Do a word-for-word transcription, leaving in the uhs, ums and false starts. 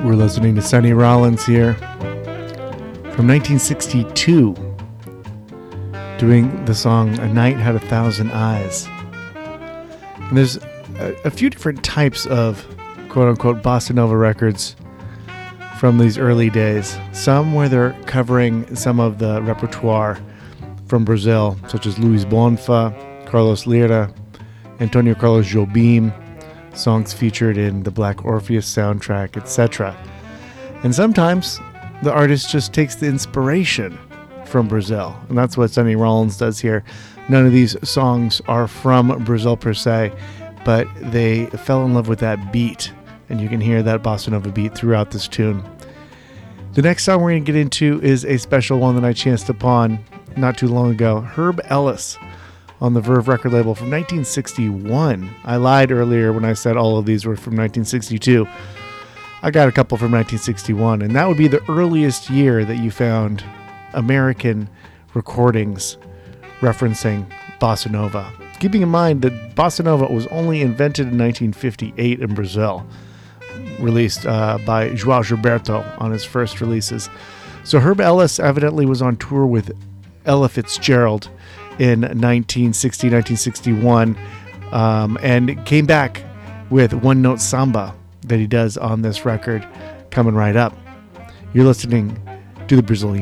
We're listening to Sonny Rollins here from nineteen sixty-two, doing the song A Night Had a Thousand Eyes. And there's a, a few different types of quote-unquote bossa nova records from these early days. Some where they're covering some of the repertoire from Brazil, such as Luis Bonfa, Carlos Lira, Antonio Carlos Jobim, songs featured in the Black Orpheus soundtrack, et cetera. And sometimes the artist just takes the inspiration from Brazil, and that's what Sonny Rollins does here. None of these songs are from Brazil per se, but they fell in love with that beat, and you can hear that bossa nova beat throughout this tune. The next song we're going to get into is a special one that I chanced upon not too long ago. Herb Ellis on the Verve record label from nineteen sixty-one. I lied earlier when I said all of these were from nineteen sixty-two. I got a couple from nineteen sixty-one, and that would be the earliest year that you found American recordings referencing bossa nova. Keeping in mind that bossa nova was only invented in nineteen fifty-eight in Brazil, released uh, by João Gilberto on his first releases. So Herb Ellis evidently was on tour with Ella Fitzgerald in nineteen sixty, nineteen sixty-one, um, and came back with One Note Samba that he does on this record coming right up. You're listening to the Brazilian